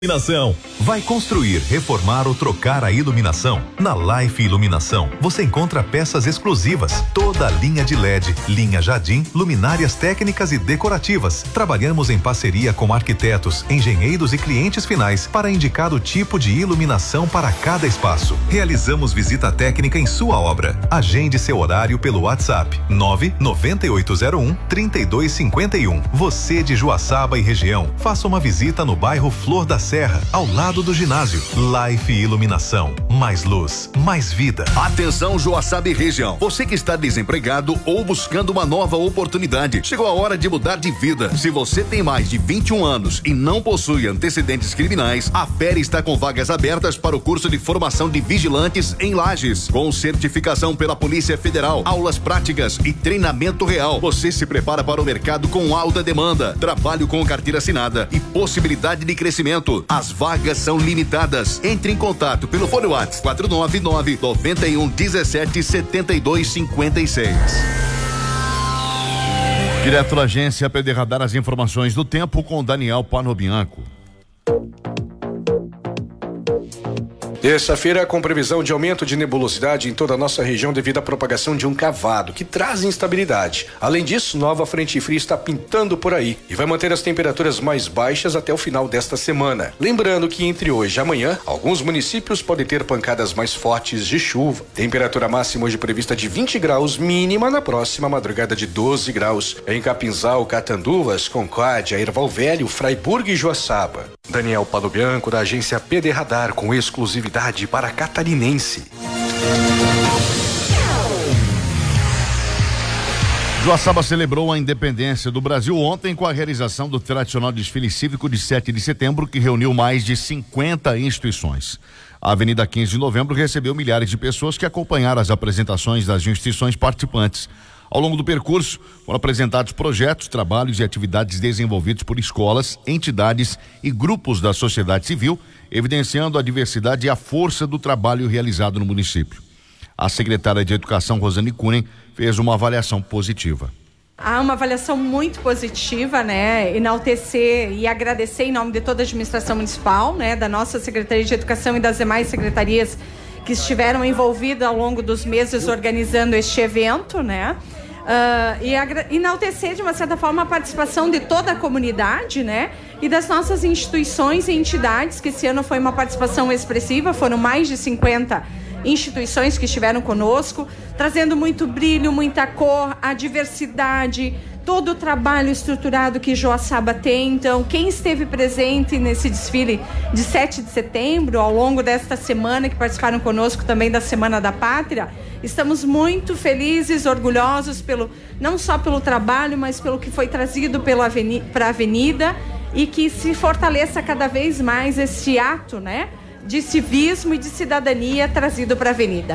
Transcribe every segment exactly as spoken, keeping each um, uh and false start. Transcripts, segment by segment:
Iluminação. Vai construir, reformar ou trocar a iluminação? Na Life Iluminação, você encontra peças exclusivas, toda a linha de L E D, linha Jardim, luminárias técnicas e decorativas. Trabalhamos em parceria com arquitetos, engenheiros e clientes finais para indicar o tipo de iluminação para cada espaço. Realizamos visita técnica em sua obra. Agende seu horário pelo WhatsApp nove nove oito zero um, três dois cinco um. Você de Joaçaba e região, faça uma visita no bairro Flor da Serra, ao lado do ginásio. Life Iluminação, mais luz, mais vida. Atenção, Joaçaba e região, você que está desempregado ou buscando uma nova oportunidade, chegou a hora de mudar de vida. Se você tem mais de vinte e um anos e não possui antecedentes criminais, a F E R está com vagas abertas para o curso de formação de vigilantes em Lages, com certificação pela Polícia Federal, aulas práticas e treinamento real. Você se prepara para o mercado com alta demanda, trabalho com carteira assinada e possibilidade de crescimento. As vagas são limitadas. Entre em contato pelo fone WhatsApp quatro nove nove, nove um, um sete, sete dois cinco seis. Direto da agência P D Radar, as informações do tempo com Daniel Panobianco. Terça-feira com previsão de aumento de nebulosidade em toda a nossa região devido à propagação de um cavado que traz instabilidade. Além disso, nova frente fria está pintando por aí e vai manter as temperaturas mais baixas até o final desta semana. Lembrando que entre hoje e amanhã, alguns municípios podem ter pancadas mais fortes de chuva. Temperatura máxima hoje prevista de vinte graus, mínima na próxima madrugada de doze graus. Em Capinzal, Catanduvas, Concórdia, Erval Velho, Fraiburgo e Joaçaba. Daniel Panobianco, da agência P D Radar, com exclusividade para catarinense. Joaçaba celebrou a independência do Brasil ontem com a realização do tradicional desfile cívico de sete de setembro, que reuniu mais de cinquenta instituições. A Avenida quinze de Novembro recebeu milhares de pessoas que acompanharam as apresentações das instituições participantes. Ao longo do percurso, foram apresentados projetos, trabalhos e atividades desenvolvidos por escolas, entidades e grupos da sociedade civil, evidenciando a diversidade e a força do trabalho realizado no município. A secretária de Educação, Rosane Kunen, fez uma avaliação positiva. Há uma avaliação muito positiva, né? Enaltecer e agradecer em nome de toda a administração municipal, né? Da nossa Secretaria de Educação e das demais secretarias que estiveram envolvidas ao longo dos meses organizando este evento, né? Uh, e agra- enaltecer de uma certa forma a participação de toda a comunidade, né? E das nossas instituições e entidades, que esse ano foi uma participação expressiva, foram mais de cinquenta instituições que estiveram conosco, trazendo muito brilho, muita cor, a diversidade, todo o trabalho estruturado que Joaçaba tem. Então, quem esteve presente nesse desfile de sete de setembro, ao longo desta semana, que participaram conosco também da Semana da Pátria, estamos muito felizes, orgulhosos, pelo, não só pelo trabalho, mas pelo que foi trazido para a Avenida, e que se fortaleça cada vez mais esse ato, né, de civismo e de cidadania trazido para a Avenida.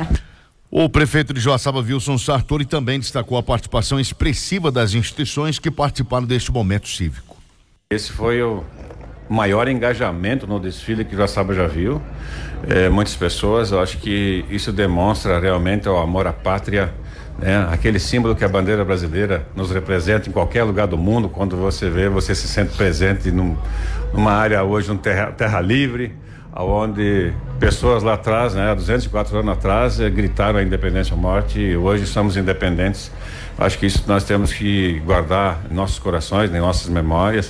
O prefeito de Joaçaba, Wilson Sartori, também destacou a participação expressiva das instituições que participaram deste momento cívico. Esse foi o maior engajamento no desfile que Joaçaba já viu. É, muitas pessoas, eu acho que isso demonstra realmente o amor à pátria, né? Aquele símbolo que a bandeira brasileira nos representa em qualquer lugar do mundo. Quando você vê, você se sente presente num, numa área hoje, um terra, terra livre, onde pessoas lá atrás, né, há duzentos e quatro anos atrás, eh, gritaram a independência ou morte, e hoje somos independentes. Acho que isso nós temos que guardar em nossos corações, em nossas memórias,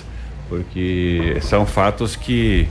porque são fatos que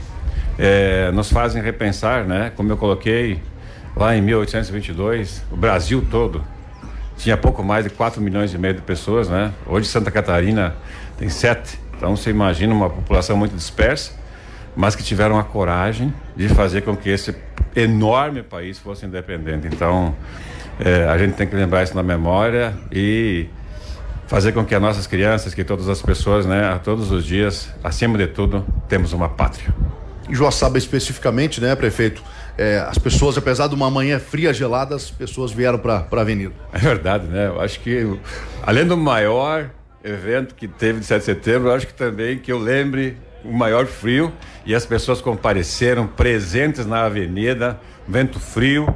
eh, nos fazem repensar, né? Como eu coloquei lá em mil oitocentos e vinte e dois, o Brasil todo tinha pouco mais de quatro milhões e meio de pessoas, né? Hoje Santa Catarina tem sete, então você imagina uma população muito dispersa, mas que tiveram a coragem de fazer com que esse enorme país fosse independente. Então, eh, a gente tem que lembrar isso na memória e fazer com que as nossas crianças, que todas as pessoas, né, todos os dias, acima de tudo, temos uma pátria. Em Joaçaba especificamente, né, prefeito, eh, as pessoas, apesar de uma manhã fria, gelada, as pessoas vieram para a avenida. É verdade, né? Eu acho que, além do maior evento que teve de sete de setembro, eu acho que também que eu lembre o maior frio, e as pessoas compareceram presentes na avenida, vento frio,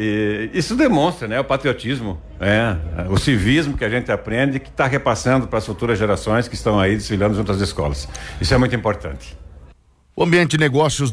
e isso demonstra, né, o patriotismo, né, o civismo que a gente aprende, que está repassando para as futuras gerações que estão aí desfilando junto às escolas. Isso é muito importante. O ambiente de negócios